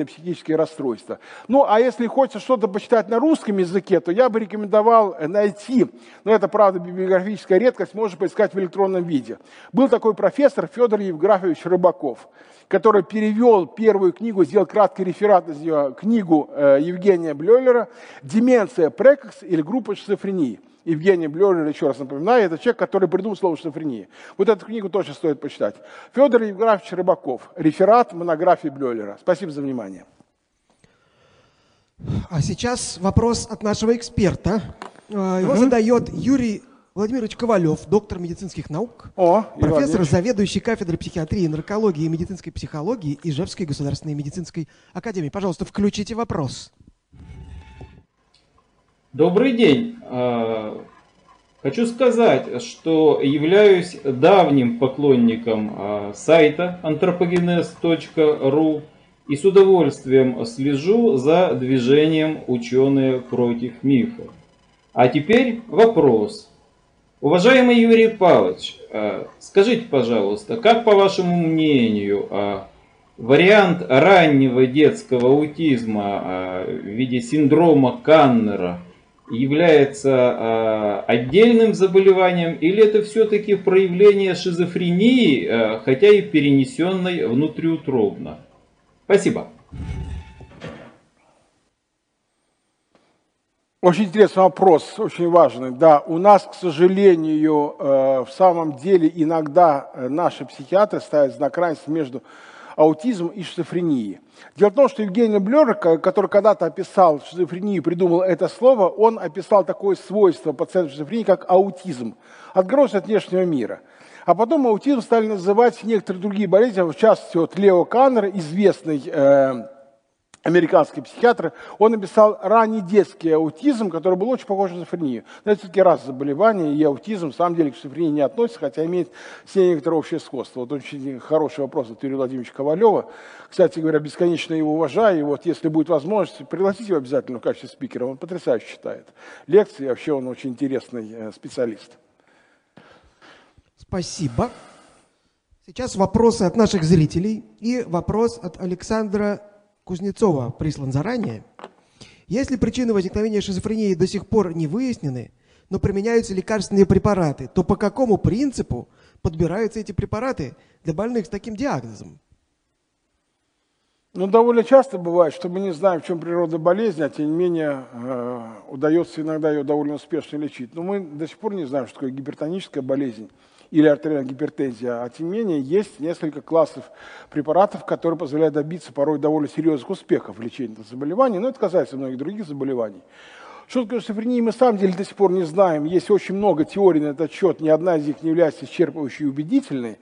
психические расстройства. Ну, а если хочется что-то почитать на русском языке, то я бы рекомендовал найти, но это, правда, библиографическая редкость, можно поискать в электронном виде. Был такой профессор Федор Евграфович Рыбаков, который перевел первую книгу, сделал краткий реферат из нее, книгу Евгения Блёлера «Деменция прекокс» или группа шизофрении. Евгений Блёлер, еще раз напоминаю, это человек, который придумал слово шизофрения. Вот эту книгу точно стоит почитать. Федор Евграфович Рыбаков. Реферат монографии Блёлера. Спасибо за внимание. А сейчас вопрос от нашего эксперта. Его задает Юрий Владимирович Ковалев, доктор медицинских наук, профессор, заведующий кафедрой психиатрии, наркологии и медицинской психологии Ижевской государственной медицинской академии. Пожалуйста, включите вопрос. Добрый день. Хочу сказать, что являюсь давним поклонником сайта anthropogenes.ru и с удовольствием слежу за движением «Ученые против мифа». А теперь вопрос. Уважаемый Юрий Павлович, скажите, пожалуйста, как по вашему мнению, вариант раннего детского аутизма в виде синдрома Каннера является отдельным заболеванием, или это все-таки проявление шизофрении, хотя и перенесенной внутриутробно? Спасибо. Очень интересный вопрос, очень важный. Да, у нас, к сожалению, в самом деле иногда наши психиатры ставят знак равенства между аутизмом и шизофренией. Дело в том, что Евгений Блёлер, который когда-то описал шизофрению, придумал это слово, он описал такое свойство пациента шизофрении, как аутизм, отгрузка от внешнего мира. А потом аутизм стали называть некоторые другие болезни, в частности, вот Лео Каннер, известный американский психиатр, он написал ранний детский аутизм, который был очень похож на шизофрению. Но это все-таки раз заболевание, и аутизм, в самом деле, к шизофрении не относится, хотя имеет все некоторые общее сходство. Вот очень хороший вопрос от Юрия Владимировича Ковалева. Кстати говоря, бесконечно его уважаю, и вот если будет возможность, пригласите его обязательно в качестве спикера, он потрясающе читает лекции, вообще он очень интересный специалист. Спасибо. Сейчас вопросы от наших зрителей и вопрос от Александра Кузнецова прислан заранее. Если причины возникновения шизофрении до сих пор не выяснены, но применяются лекарственные препараты, то по какому принципу подбираются эти препараты для больных с таким диагнозом? Ну, довольно часто бывает, что мы не знаем, в чем природа болезни, а тем не менее удается иногда ее довольно успешно лечить. Но мы до сих пор не знаем, что такое гипертоническая болезнь или артериальная гипертензия, а тем не менее есть несколько классов препаратов, которые позволяют добиться порой довольно серьезных успехов в лечении этого заболевания, но это касается многих других заболеваний. Что такое шизофрения, мы на самом деле до сих пор не знаем. Есть очень много теорий на этот счет, ни одна из них не является исчерпывающей и убедительной.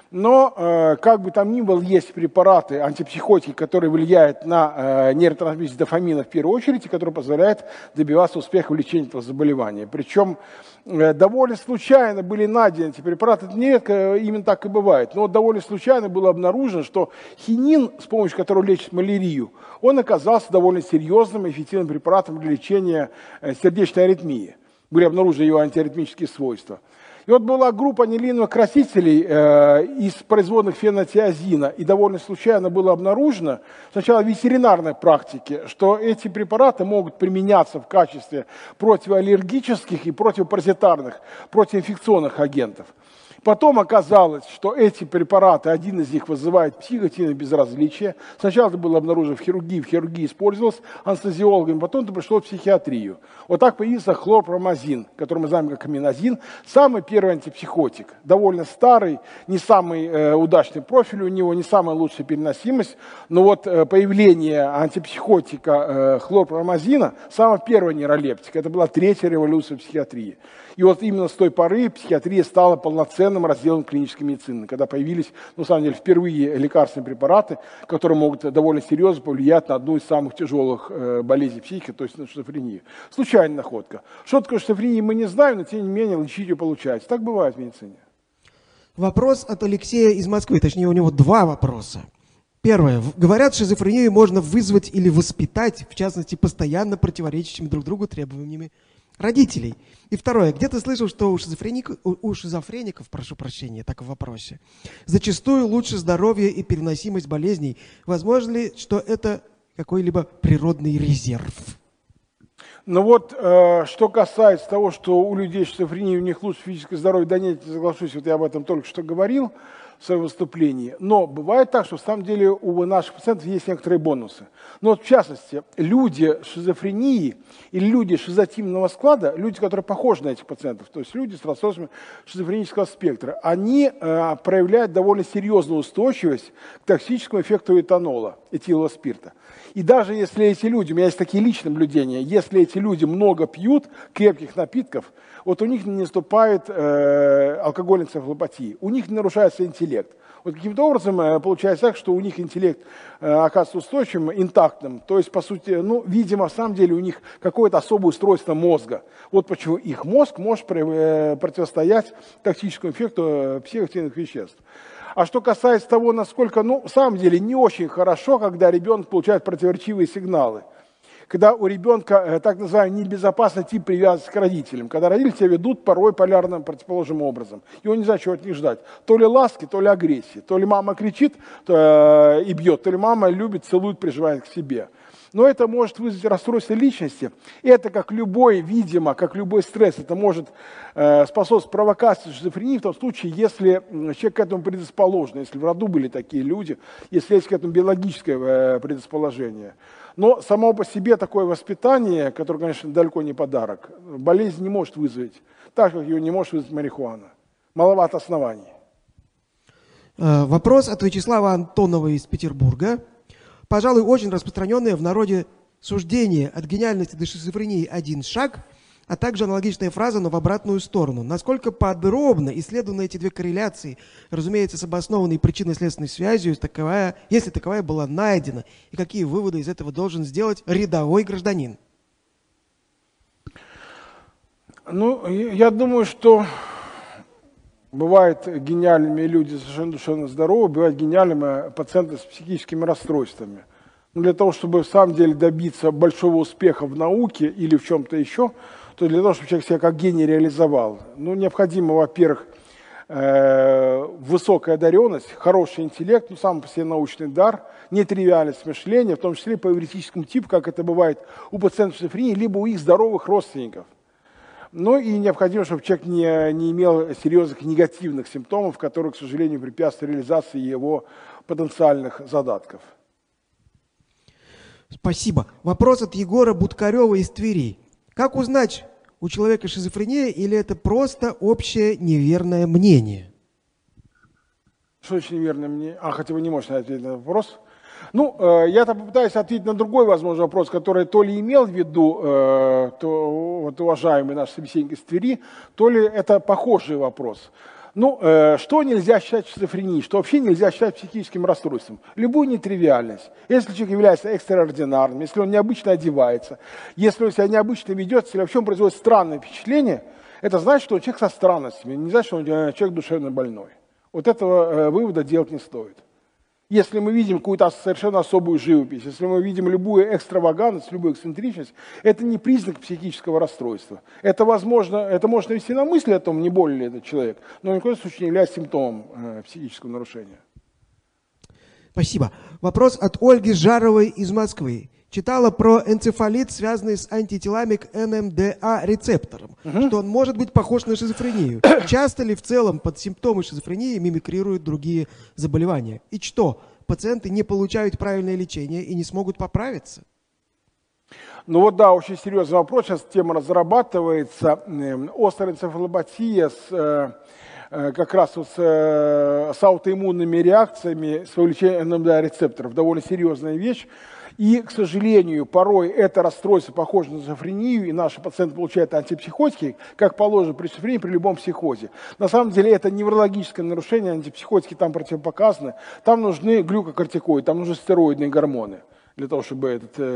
Но, как бы там ни было, есть препараты, антипсихотики, которые влияют на нейротрансмиссию дофамина в первую очередь, и которые позволяют добиваться успеха в лечении этого заболевания. Причем довольно случайно были найдены эти препараты, это нередко именно так и бывает, но довольно случайно было обнаружено, что хинин, с помощью которого лечат малярию, он оказался довольно серьезным и эффективным препаратом для лечения сердечной аритмии. Были обнаружены ее антиаритмические свойства. И вот была группа анилиновых красителей из производных фенотиазина, и довольно случайно было обнаружено, сначала в ветеринарной практике, что эти препараты могут применяться в качестве противоаллергических и противопаразитарных, противоинфекционных агентов. Потом оказалось, что эти препараты, один из них вызывает психотическое безразличие. Сначала это было обнаружено в хирургии использовалось анестезиологами, потом это пришло в психиатрию. Вот так появился хлорпромазин, который мы знаем как аминазин, самый первый антипсихотик. Довольно старый, не самый удачный профиль у него, не самая лучшая переносимость, но вот появление антипсихотика хлорпромазина, самая первая нейролептика, это была третья революция психиатрии. И вот именно с той поры психиатрия стала полноценным разделом клинической медицины, когда появились, на самом деле, впервые лекарственные препараты, которые могут довольно серьезно повлиять на одну из самых тяжелых болезней психики, то есть на шизофрению. Случайная находка. Что такое шизофрения, мы не знаем, но тем не менее лечить ее получается. Так бывает в медицине. Вопрос от Алексея из Москвы, точнее у него два вопроса. Первое. Говорят, шизофрению можно вызвать или воспитать, в частности, постоянно противоречащими друг другу требованиями родителей. И второе, где-то слышал, что у шизофреников, прошу прощения, так в вопросе, зачастую лучше здоровье и переносимость болезней. Возможно ли, что это какой-либо природный резерв? Ну вот, что касается того, что у людей с шизофренией у них лучше физическое здоровье, да нет, не соглашусь, вот я об этом только что говорил в своем выступлении. Но бывает так, что в самом деле у наших пациентов есть некоторые бонусы. Но вот в частности, люди с шизофренией или люди шизотимного склада, люди, которые похожи на этих пациентов, то есть люди с расстройствами шизофренического спектра, они проявляют довольно серьезную устойчивость к токсическому эффекту этанола, этилового спирта. И даже если эти люди, у меня есть такие личные наблюдения, если эти люди много пьют крепких напитков, вот у них не наступает алкогольной энцефалопатии, у них не нарушается интеллект. Вот каким-то образом получается так, что у них интеллект оказывается устойчивым, интактным, то есть, по сути, ну, видимо, в самом деле у них какое-то особое устройство мозга. Вот почему их мозг может противостоять токсическому эффекту психоактивных веществ. А что касается того, насколько, ну, в самом деле не очень хорошо, когда ребенок получает противоречивые сигналы. Когда у ребенка так называемый небезопасный тип привязанности к родителям, когда родители себя ведут порой полярным противоположным образом, и он не знает, чего от них ждать. То ли ласки, то ли агрессии. То ли мама кричит и бьет, то ли мама любит, целует, прижимает к себе. Но это может вызвать расстройство личности. Это, как любой, видимо, как любой стресс, это может способствовать провокации шизофрении в том случае, если человек к этому предрасположен, если в роду были такие люди, если есть к этому биологическое предрасположение. Но само по себе такое воспитание, которое, конечно, далеко не подарок, болезнь не может вызвать, так как ее не может вызвать марихуана. Маловато оснований. Вопрос от Вячеслава Антонова из Петербурга. Пожалуй, очень распространенное в народе суждение от гениальности до шизофрении один шаг, а также аналогичная фраза, но в обратную сторону. Насколько подробно исследованы эти две корреляции, разумеется, с обоснованной причинно-следственной связью, если таковая была найдена, и какие выводы из этого должен сделать рядовой гражданин? Ну, я думаю, что бывают гениальными люди совершенно душевно здоровы, бывают гениальными пациенты с психическими расстройствами. Но для того, чтобы в самом деле добиться большого успеха в науке или в чем-то еще, то для того, чтобы человек себя как гений реализовал, ну, необходимо, во-первых, высокая одаренность, хороший интеллект, ну, сам по себе научный дар, нетривиальность мышления, в том числе по эвристическому типу, как это бывает у пациентов с шизофренией, либо у их здоровых родственников. Ну и необходимо, чтобы человек не имел серьезных негативных симптомов, которые, к сожалению, препятствуют реализации его потенциальных задатков. Спасибо. Вопрос от Егора Будкарева из Твери. Как узнать, у человека шизофрения или это просто общее неверное мнение? Что значит неверное мнение? Хотя вы не можете ответить на этот вопрос. Ну, я-то попытаюсь ответить на другой возможный вопрос, который то ли имел в виду вот, уважаемый наш собеседник из Твери, то ли это похожий вопрос. Ну, что нельзя считать шизофренией, что вообще нельзя считать психическим расстройством? Любую нетривиальность. Если человек является экстраординарным, если он необычно одевается, если он себя необычно ведет, если вообще он производит странное впечатление, это значит, что он человек со странностями, не значит, что он человек душевно больной. Вот этого вывода делать не стоит. Если мы видим какую-то совершенно особую живопись, если мы видим любую экстравагантность, любую эксцентричность, это не признак психического расстройства. Это возможно, это может навести на мысли о том, не болен ли этот человек, но ни в коем случае не является симптомом психического нарушения. Спасибо. Вопрос от Ольги Жаровой из Москвы. Читала про энцефалит, связанный с антителами к НМДА-рецепторам, что он может быть похож на шизофрению. Часто ли в целом под симптомы шизофрении мимикрируют другие заболевания? И что, пациенты не получают правильное лечение и не смогут поправиться? Ну вот да, очень серьезный вопрос. Сейчас тема разрабатывается. Острая энцефалопатия как раз вот с аутоиммунными реакциями, с увеличением НМДА-рецепторов. Довольно серьезная вещь. И, к сожалению, порой это расстройство похоже на шизофрению, и наши пациенты получают антипсихотики, как положено при шизофрении, при любом психозе. На самом деле это неврологическое нарушение, антипсихотики там противопоказаны. Там нужны глюкокортикоиды, там нужны стероидные гормоны для того, чтобы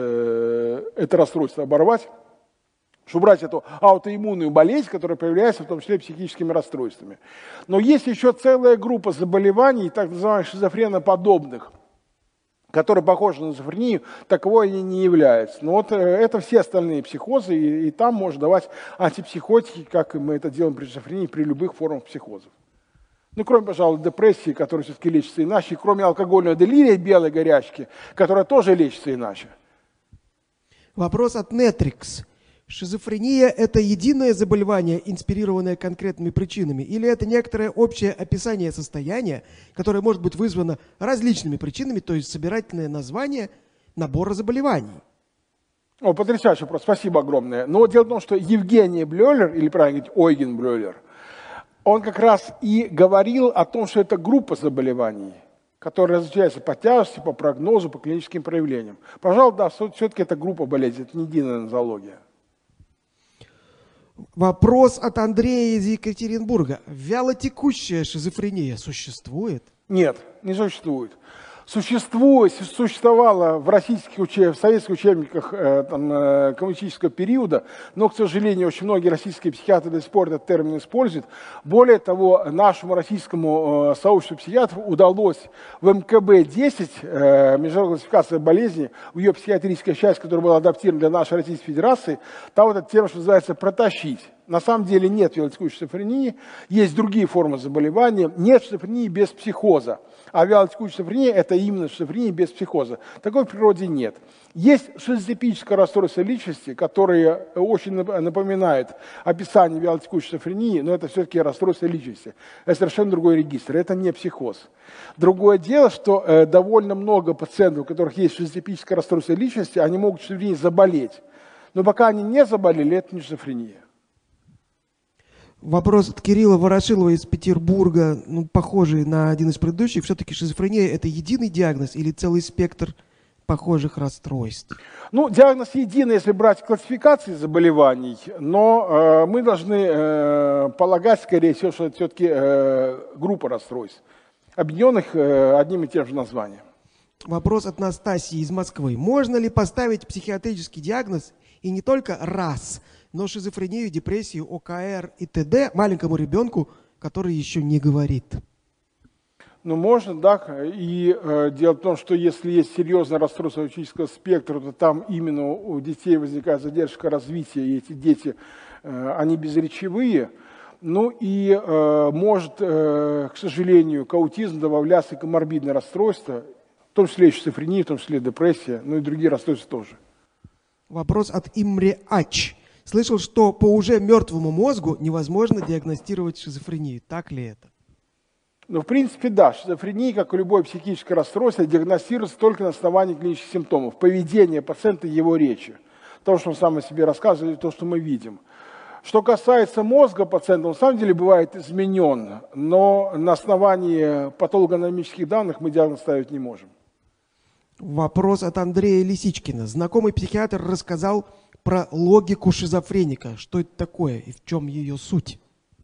это расстройство оборвать, чтобы убрать эту аутоиммунную болезнь, которая появляется в том числе психическими расстройствами. Но есть еще целая группа заболеваний, так называемых шизофреноподобных, которые похожи на шизофрению, таковой они не являются. Но вот это все остальные психозы, и там можно давать антипсихотики, как мы это делаем при шизофрении, при любых формах психозов. Ну, кроме, пожалуй, депрессии, которая все-таки лечится иначе, и кроме алкогольного делирия, белой горячки, которая тоже лечится иначе. Вопрос от Нетрикс. Шизофрения – это единое заболевание, инспирированное конкретными причинами, или это некоторое общее описание состояния, которое может быть вызвано различными причинами, то есть собирательное название набора заболеваний? О, потрясающий вопрос, спасибо огромное. Но дело в том, что Евгений Блёлер, или правильно говорить, Ойген Блёлер, он как раз и говорил о том, что это группа заболеваний, которая различается по тяжести, по прогнозу, по клиническим проявлениям. Пожалуй, да, все-таки это группа болезней, это не единая нозология. Вопрос от Андрея из Екатеринбурга. Вялотекущая шизофрения существует? Нет, не существует. Существовало в в советских учебниках коммунистического периода, но, к сожалению, очень многие российские психиатры до сих пор этот термин используют. Более того, нашему российскому сообществу психиатров удалось в МКБ-10, международная классификация болезней, в ее психиатрической части, которая была адаптирована для нашей Российской Федерации, там вот этот термин, что называется, протащить. На самом деле нет вялотекущей шизофрении, есть другие формы заболевания, нет шизофрении без психоза. А вялотекущая шизофрения – это именно шизофрения без психоза. Такой в природе нет. Есть шизотипическое расстройство личности, которое очень напоминает описание вялотекущей шизофрении, но это все-таки расстройство личности. Это совершенно другой регистр, это не психоз. Другое дело, что довольно много пациентов, у которых есть шизотипическое расстройство личности, они могут шизофренией заболеть. Но пока они не заболели, это не шизофрения. Вопрос от Кирилла Ворошилова из Петербурга, похожий на один из предыдущих. Все-таки шизофрения – это единый диагноз или целый спектр похожих расстройств? Ну, диагноз единый, если брать классификации заболеваний, но мы должны полагать, скорее всего, что это все-таки группа расстройств, объединенных одним и тем же названием. Вопрос от Настасьи из Москвы. Можно ли поставить психиатрический диагноз и не только раз, но шизофрению, депрессию, ОКР и т.д. маленькому ребенку, который еще не говорит? Ну, можно, да. И дело в том, что если есть серьезное расстройство аутического спектра, то там именно у детей возникает задержка развития, и эти дети, они безречевые. Ну и может, к сожалению, к аутизму добавляться и коморбидное расстройство, в том числе и шизофрения, в том числе и депрессия, ну и другие расстройства тоже. Вопрос от Имре Ач. Слышал, что по уже мертвому мозгу невозможно диагностировать шизофрению. Так ли это? Ну, в принципе, да. Шизофрения, как и любое психическое расстройство, диагностируется только на основании клинических симптомов, поведения пациента и его речи. То, что он сам о себе рассказывает, то, что мы видим. Что касается мозга пациента, он на самом деле бывает изменен, но на основании патологоанатомических данных мы диагноз ставить не можем. Вопрос от Андрея Лисичкина. Знакомый психиатр рассказал про логику шизофреника. Что это такое и в чем ее суть?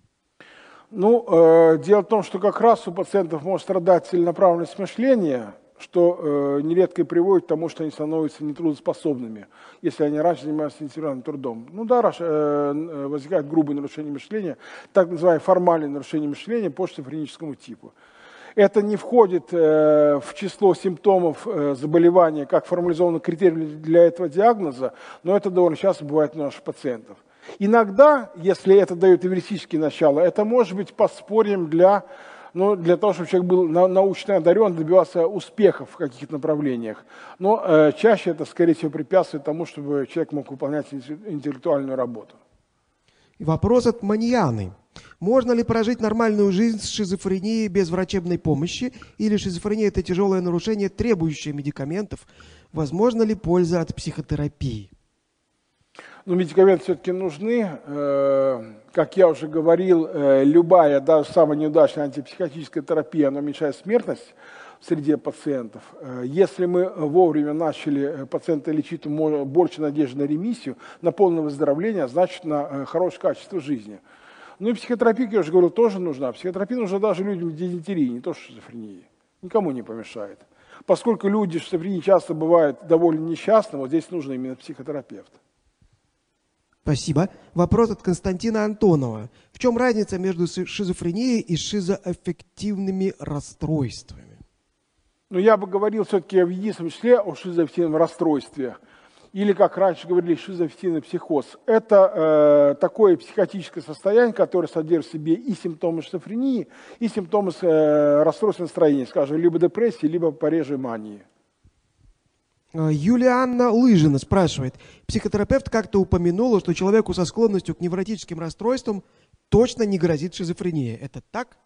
Ну, дело в том, что как раз у пациентов может страдать целенаправленность мышления, что нередко и приводит к тому, что они становятся нетрудоспособными, если они раньше занимались индивидуальным трудом. Ну да, возникает грубое нарушение мышления, так называемое формальное нарушение мышления по шизофреническому типу. Это не входит в число симптомов заболевания, как формализованный критерий для этого диагноза, но это довольно часто бывает у наших пациентов. Иногда, если это дает эвристические начала, это может быть подспорьем для того, чтобы человек был научно одарен, добивался успехов в каких-то направлениях. Но чаще это, скорее всего, препятствует тому, чтобы человек мог выполнять интеллектуальную работу. Вопрос от Маньяны. Можно ли прожить нормальную жизнь с шизофренией без врачебной помощи? Или шизофрения – это тяжелое нарушение, требующее медикаментов? Возможно ли польза от психотерапии? Но медикаменты все-таки нужны. Как я уже говорил, любая, даже самая неудачная антипсихотическая терапия, она уменьшает смертность в среде пациентов. Если мы вовремя начали пациента лечить, то больше надежды на ремиссию, на полное выздоровление, а значит на хорошее качество жизни. Ну и психотерапия, как я уже говорил, тоже нужна. Психотерапия нужна даже людям с дизентерией, не то что шизофренией. Никому не помешает. Поскольку люди с шизофренией часто бывают довольно несчастны, вот здесь нужен именно психотерапевт. Спасибо. Вопрос от Константина Антонова. В чем разница между шизофренией и шизоаффективными расстройствами? Но я бы говорил все-таки в единственном числе о шизоаффективном расстройстве, или, как раньше говорили, шизоаффективный психоз. Это такое психотическое состояние, которое содержит в себе и симптомы шизофрении, и симптомы расстройства настроения, скажем, либо депрессии, либо пореже мании. Юлианна Лыжина спрашивает. Психотерапевт как-то упомянула, что человеку со склонностью к невротическим расстройствам точно не грозит шизофрения. Это так?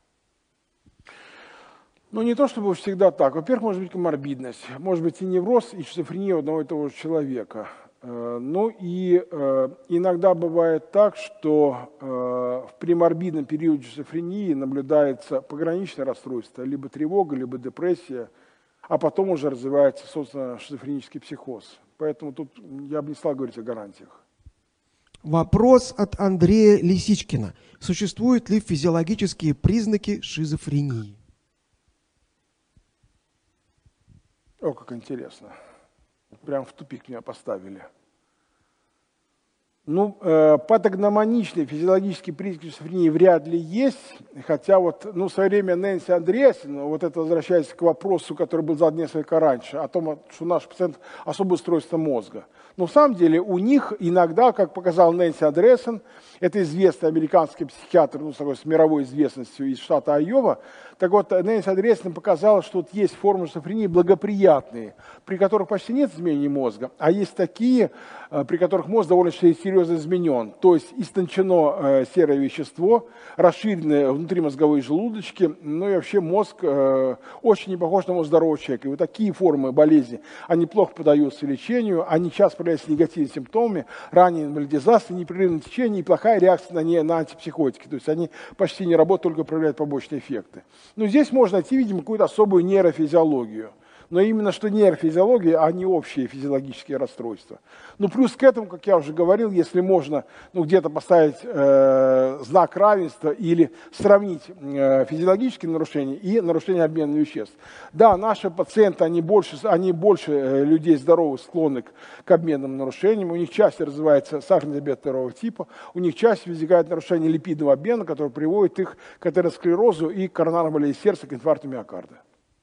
Ну, не то чтобы всегда так. Во-первых, может быть коморбидность, может быть и невроз, и шизофрения у одного и того же человека. Ну и иногда бывает так, что в преморбидном периоде шизофрении наблюдается пограничное расстройство, либо тревога, либо депрессия, а потом уже развивается, собственно, шизофренический психоз. Поэтому тут я бы не стал говорить о гарантиях. Вопрос от Андрея Лисичкина. Существуют ли физиологические признаки шизофрении? О, как интересно. Прям в тупик меня поставили. Ну, патогномоничные физиологические признаки шизофрении вряд ли есть, хотя вот, ну, в свое время Нэнси Андреассен, вот это возвращаясь к вопросу, который был задан несколько раньше, о том, что наш пациент особое устройство мозга. Но в самом деле у них иногда, как показал Нэнси Андреассен, это известный американский психиатр, ну, с мировой известностью из штата Айова, так вот, Нэнси Андреассен показала, что вот есть формы шизофрении благоприятные, при которых почти нет изменений мозга, а есть такие, при которых мозг довольно серьезно изменен. То есть истончено серое вещество, расширены внутримозговые желудочки, ну и вообще мозг очень не похож на мозг здорового человека. И вот такие формы болезни, они плохо поддаются лечению, они часто проявляются негативными симптомами, ранняя инвалидизация, непрерывное течение и плохая реакция на антипсихотики. То есть они почти не работают, только проявляют побочные эффекты. Но здесь можно найти, видимо, какую-то особую нейрофизиологию. Но именно что нейрофизиология, а не общие физиологические расстройства. Ну, плюс к этому, как я уже говорил, если можно где-то поставить знак равенства или сравнить физиологические нарушения и нарушения обмена веществ. Да, наши пациенты, они больше людей здоровых склонны к обменным нарушениям, у них чаще развивается сахарный диабет второго типа, у них чаще возникает нарушение липидного обмена, которое приводит их к атеросклерозу и коронарной болезни сердца, к инфаркту миокарда.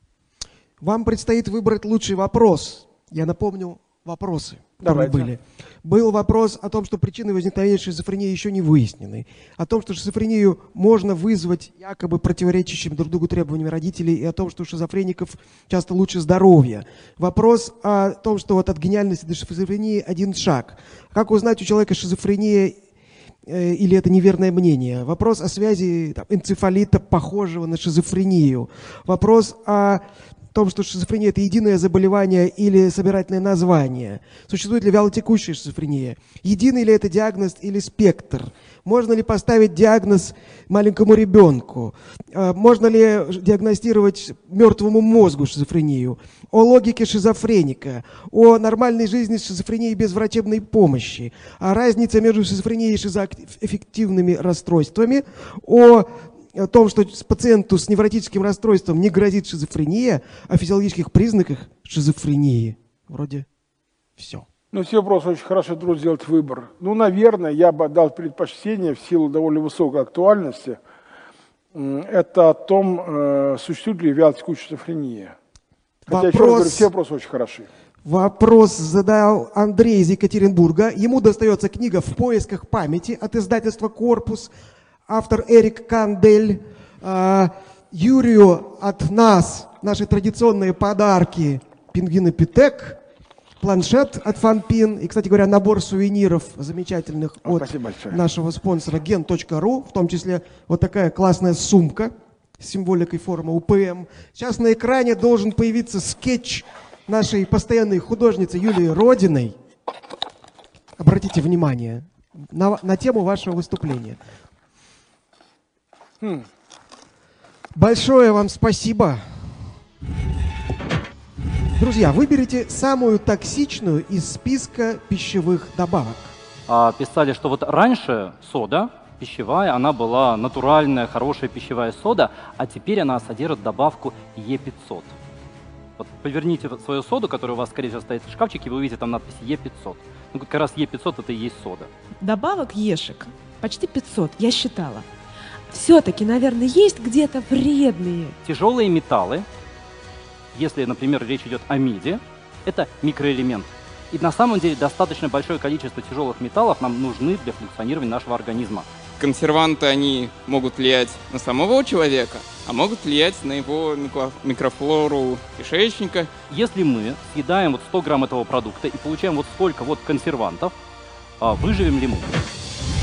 Вам предстоит выбрать лучший вопрос. Я напомню вопросы, которые были. Был вопрос о том, что причины возникновения шизофрении еще не выяснены. О том, что шизофрению можно вызвать якобы противоречащими друг другу требованиями родителей. И о том, что у шизофреников часто лучше здоровье. Вопрос о том, что вот от гениальности до шизофрении один шаг. Как узнать у человека шизофрения или это неверное мнение? Вопрос о связи энцефалита, похожего на шизофрению. Вопрос о том, что шизофрения – это единое заболевание или собирательное название. Существует ли вялотекущая шизофрения? Единый ли это диагноз или спектр? Можно ли поставить диагноз маленькому ребенку? Можно ли диагностировать мертвому мозгу шизофрению? О логике шизофреника, о нормальной жизни с шизофренией без врачебной помощи, о разнице между шизофренией и шизоаффективными расстройствами, о том, что пациенту с невротическим расстройством не грозит шизофрения, о физиологических признаках шизофрении. Вроде все. Ну, все вопросы очень хорошо, трудно сделать выбор. Ну, наверное, я бы отдал предпочтение в силу довольно высокой актуальности. Это о том, существует ли вялотекущая шизофрения. Хотя, еще раз говорю, все вопросы очень хороши. Вопрос задал Андрей из Екатеринбурга. Ему достается книга «В поисках памяти» от издательства «Корпус». Автор Эрик Кандель. Юрию от нас наши традиционные подарки. Пингвинопитек, планшет от Фанпин и, кстати говоря, набор сувениров замечательных от нашего спонсора gen.ru, в том числе вот такая классная сумка с символикой формы УПМ. Сейчас на экране должен появиться скетч нашей постоянной художницы Юлии Родиной. Обратите внимание на тему вашего выступления. Большое вам спасибо. Друзья, выберите самую токсичную из списка пищевых добавок. Писали, что вот раньше сода пищевая, она была натуральная, хорошая пищевая сода, а теперь она содержит добавку Е500. Вот поверните свою соду, которая у вас, скорее всего, стоит в шкафчике, вы увидите там надпись Е500. Ну, как раз Е500 это и есть сода. Добавок ешек почти 500, я считала. Все-таки, наверное, есть где-то вредные. Тяжелые металлы, Если, например, речь идет о меди, это микроэлемент. И на самом деле достаточно большое количество тяжелых металлов нам нужны для функционирования нашего организма. Консерванты, они могут влиять на самого человека, а могут влиять на его микрофлору кишечника. Если мы съедаем вот 100 грамм этого продукта и получаем вот столько вот консервантов, выживем ли мы?